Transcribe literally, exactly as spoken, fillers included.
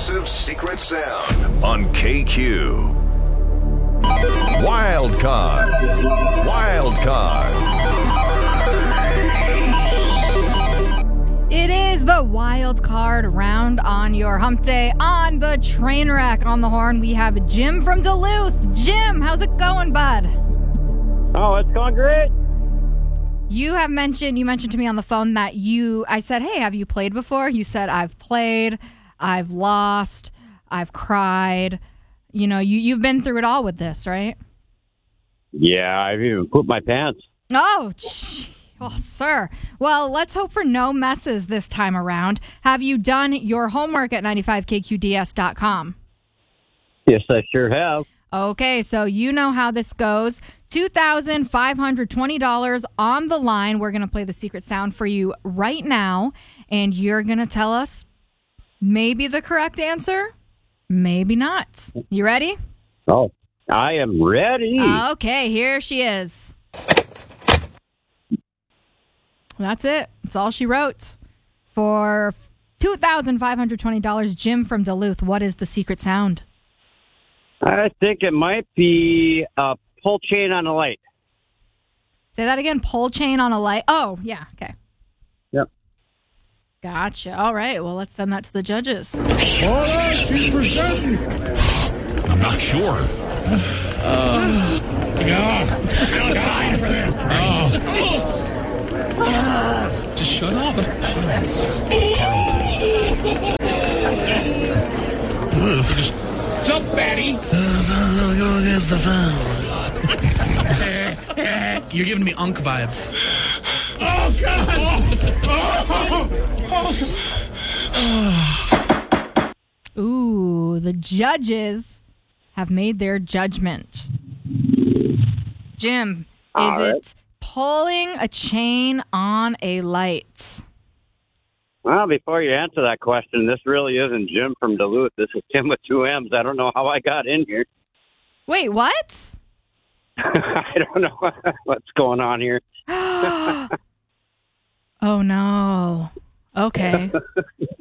Progressive Secret Sound on K Q. Wild Card. Wild Card. It is the wild card round on your hump day on the train wreck. On the horn, we have Jim from Duluth. Jim, how's it going, bud? Oh, it's going great. You have mentioned, you mentioned to me on the phone that you, I said, hey, have you played before? You said, I've played, I've lost, I've cried. You know, you, you've been through it all with this, right? Yeah, I've even pooped my pants. Oh, gee. Oh, sir. Well, let's hope for no messes this time around. Have you done your homework at ninety-five K Q D S dot com? Yes, I sure have. Okay, so you know how this goes. two thousand five hundred twenty dollars on the line. We're going to play the secret sound for you right now, and you're going to tell us maybe the correct answer, maybe not. You ready? Oh, I am ready. Okay, here she is. That's it. That's all she wrote. For two thousand five hundred twenty dollars, Jim from Duluth, what is the secret sound? I think it might be a pull chain on a light. Say that again. Pull chain on a light. Oh, yeah. Okay. Yep. Gotcha. All right. Well, let's send that to the judges. All right, she's presenting. I'm not sure. Uh, Yeah, no time for this. oh. Just shut off. Carlton. Just jump, fatty. Go against the fan. You're giving me Unk vibes. Oh, God. Oh, oh. Ooh, the judges have made their judgment. Jim, is All right. it pulling a chain on a light? Well, before you answer that question, this really isn't Jim from Duluth. This is Tim with two M's. I don't know how I got in here. Wait, what? I don't know what's going on here. Oh, no. Okay.